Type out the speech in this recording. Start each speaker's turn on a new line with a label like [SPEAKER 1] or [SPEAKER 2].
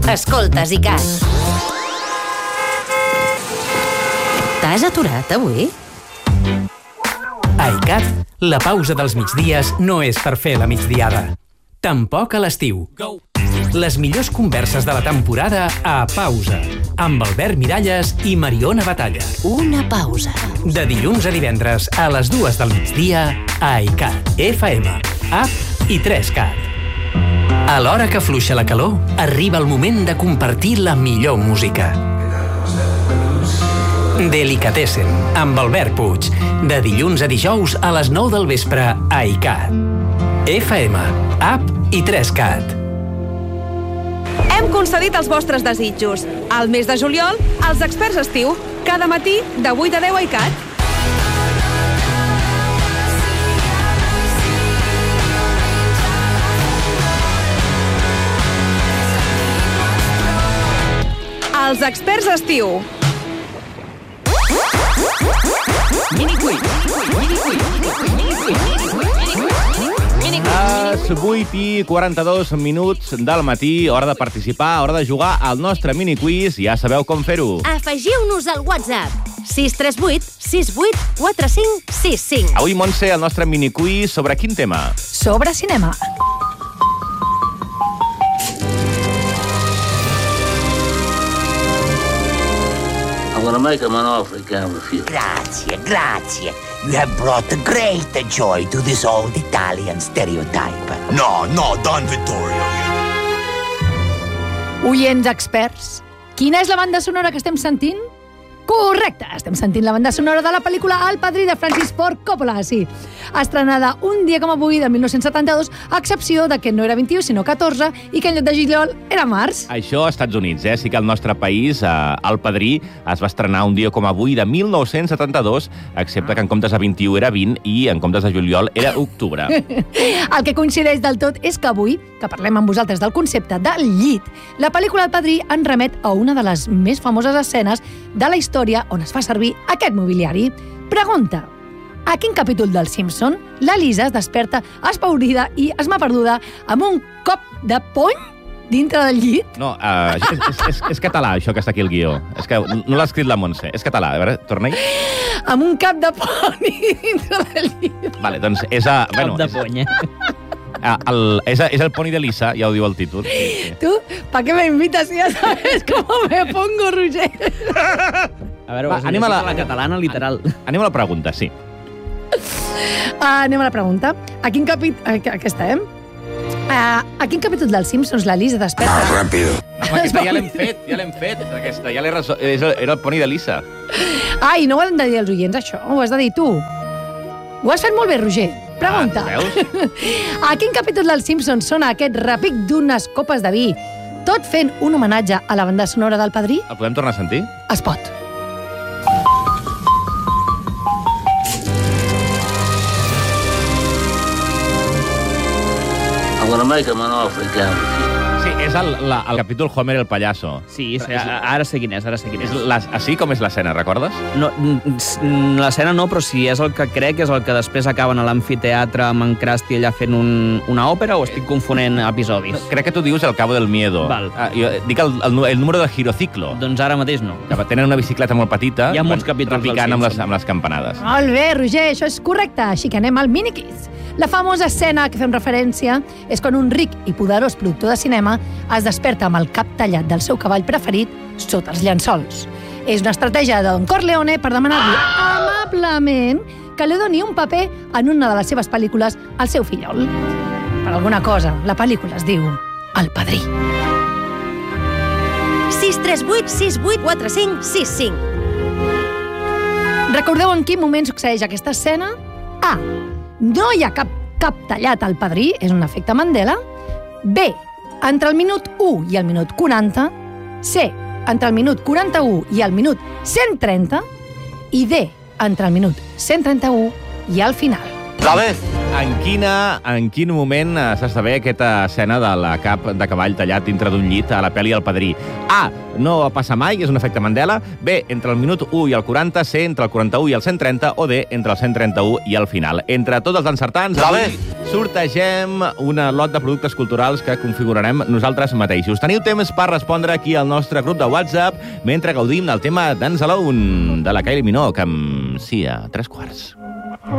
[SPEAKER 1] Escoltes ICAT. T'has aturat avui?
[SPEAKER 2] A ICAT, la pausa dels migdies no és per fer la migdiada. Tampoc a l'estiu. Les millors converses de la temporada a Pausa, amb Albert Miralles i Mariona Batalla.
[SPEAKER 1] Una pausa.
[SPEAKER 2] De dilluns a divendres a les 2 del migdia a ICAT, FM, App i 3CAT. A l'hora que afluixa la calor, arriba el moment de compartir la millor música. Delicatessen, amb Albert Puig, de dilluns a dijous a les 9 del vespre a ICAT, FM, App i 3CAT.
[SPEAKER 3] Hem concedit els vostres desitjos. Al mes de juliol, els experts estiu, cada matí de 8 a 10 a ICAT. Els experts estiu.
[SPEAKER 4] Les 8:42 del matí, hora de participar, hora de jugar al nostre miniquiz. Ja sabeu com fer-ho.
[SPEAKER 1] Afegiu-nos al WhatsApp 638 68 45 65.
[SPEAKER 4] Avui, Montse, el nostre miniquiz sobre quin tema?
[SPEAKER 5] Sobre cinema.
[SPEAKER 6] I'm going to make him an offer he can't refuse.
[SPEAKER 7] Grazie, grazie. You have brought great joy to this old Italian stereotype.
[SPEAKER 8] No, Don Vittorio.
[SPEAKER 5] Oients experts, quina és la banda sonora que estem sentint? Correcte, estem sentint la banda sonora de la pel·lícula El Padrí de Francis Ford Coppola, sí. Estrenada un dia com avui de 1972, a excepció de que no era 21 sinó 14 i que en lloc de juliol era març.
[SPEAKER 4] Això als Estats Units, Sí que al nostre país El Padrí es va estrenar un dia com avui de 1972, excepte que en comptes de 21 era 20 i en comptes de juliol era octubre.
[SPEAKER 5] El que coincideix del tot és que avui, que parlem amb vosaltres del concepte del llit, la pel·lícula El Padrí ens remet a una de les més famoses escenes de la història on es fa servir aquest mobiliari. Pregunta: a quin capítol dels Simpson la Lisa es desperta espaurida i esmaperduda amb un cop de pony dintre del llit?
[SPEAKER 4] No, és català, això que està aquí al guió. És que no l'ha escrit la Montse. És català. A veure, torna-hi.
[SPEAKER 5] Amb un cap de pony dintre del llit.
[SPEAKER 4] Vale, doncs és...
[SPEAKER 9] Cap de pony,
[SPEAKER 4] És el poni de Lisa, ja ho diu el títol. Sí.
[SPEAKER 5] Tu, ¿para qué me invitas si ya sabes cómo me pongo, Roger?
[SPEAKER 9] A veure, anem a la catalana literal.
[SPEAKER 4] Anem a la pregunta, sí.
[SPEAKER 5] Anem a la pregunta. A quin capítol... Aquesta, a quin capítol dels Simpsons la Lisa desperta?
[SPEAKER 8] Ràpido.
[SPEAKER 4] Aquesta ja l'hem fet. Aquesta ja l'he resolt. Era el poni de Lisa.
[SPEAKER 5] Ai, no ho han de dir els oients, això. Ho has de dir tu. Ho has fet molt bé, Roger. Pregunta. A quin capítol dels Simpsons sona aquest repic d'unes copes de vi, tot fent un homenatge a la banda sonora del Padrí?
[SPEAKER 4] El podem tornar a sentir?
[SPEAKER 5] Es pot.
[SPEAKER 6] I'm going to make him an offer he can't refuse.
[SPEAKER 4] Sí, és el capítol Homer el pallasso.
[SPEAKER 9] Sí, ara sé quin és,
[SPEAKER 4] Així com és l'escena, recordes?
[SPEAKER 9] No, l'escena no, però sí, és el que crec que és el que després acaben a l'amfiteatre amb en Krusty allà fent una òpera, o estic confonent episodis?
[SPEAKER 4] Crec que tu dius El Cabo del Miedo.
[SPEAKER 9] Val.
[SPEAKER 4] Jo dic el número de Girociclo.
[SPEAKER 9] Doncs ara mateix no.
[SPEAKER 4] Que tenen una bicicleta molt petita.
[SPEAKER 9] Hi ha molts capítols
[SPEAKER 4] repicant amb les campanades.
[SPEAKER 5] Molt bé, Roger, això és correcte. Així que anem al miniquiz. La famosa escena a què fem referència és quan un ric i poderós productor de cinema es desperta amb el cap tallat del seu cavall preferit sota els llençols. És una estratègia de Don Corleone per demanar-li amablement que li doni un paper en una de les seves pel·lícules al seu fillol. Per alguna cosa, la pel·lícula es diu El Padrí.
[SPEAKER 1] 638 68 45 65.
[SPEAKER 5] Recordeu en quin moment succeeix aquesta escena? A. No hi ha cap tallat al Padrí, és un efecte Mandela. B. Entre el minut 1 i el minut 40. C. Entre el minut 41 i el minut 130. I D. Entre el minut 131 i al final.
[SPEAKER 8] Brave.
[SPEAKER 4] En quin moment s'esdevé aquesta escena de la cap de cavall tallat dintre d'un llit a la pel·li El Padrí? A. No passa mai, és un efecte Mandela. B. Entre el minut 1 i el 40. C. Entre el 41 i el 130. O D. Entre el 131 i el final. Entre tots els encertants, avui sortegem una lot de productes culturals que configurarem nosaltres mateixos. Teniu temps per respondre aquí al nostre grup de WhatsApp mentre gaudim del tema Dance Alone de la Kylie Minogue amb Sia, 3 quarts.